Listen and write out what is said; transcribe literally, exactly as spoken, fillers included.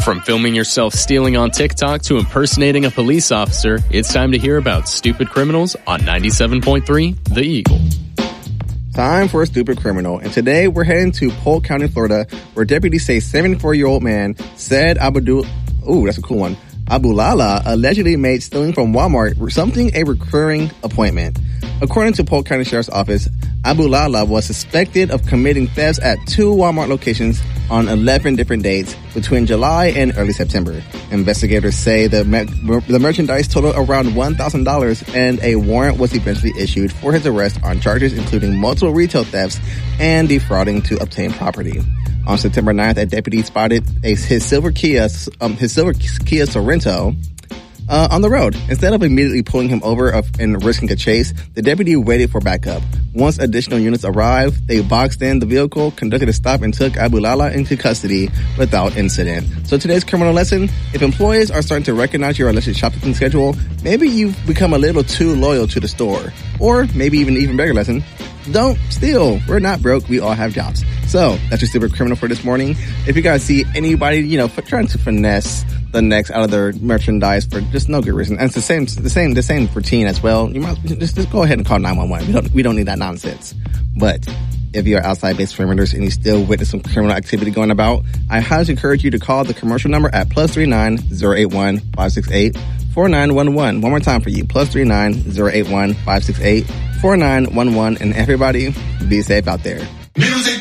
From filming yourself stealing on TikTok to impersonating a police officer, it's time to hear about Stupid Criminals on ninety-seven point three The Eagle. Time for a stupid criminal, and today we're heading to Polk County, Florida, where deputies say seventy-four-year-old man Said Abdul, ooh, that's a cool one, Abulala allegedly made stealing from Walmart something a recurring appointment. According to Polk County Sheriff's Office, Abulala was suspected of committing thefts at two Walmart locations on eleven different dates between July and early September. Investigators say the me- the merchandise totaled around one thousand dollars, and a warrant was eventually issued for his arrest on charges including multiple retail thefts and defrauding to obtain property. On September ninth, a deputy spotted a, his silver Kia, um, his silver Kia Sorento Uh, on the road. Instead of immediately pulling him over and risking a chase, the deputy waited for backup. Once additional units arrived, they boxed in the vehicle, conducted a stop, and took Abulala into custody without incident. So today's criminal lesson: if employees are starting to recognize your alleged shopping schedule, maybe you've become a little too loyal to the store. Or maybe even even bigger lesson: don't steal. We're not broke. We all have jobs. So that's your stupid criminal for this morning. If you guys see anybody, you know, trying to finesse the necks out of their merchandise for just no good reason, and it's the same, the same, the same routine as well, you might just, just go ahead and call nine one one. We don't, we don't need that nonsense. But if you're outside base perimeters and you still witness some criminal activity going about, I highly encourage you to call the commercial number at plus three nine zero eight one five six eight four nine one one. One more time for you: plus three nine zero eight one five six eight four nine one one. And everybody, be safe out there. Music.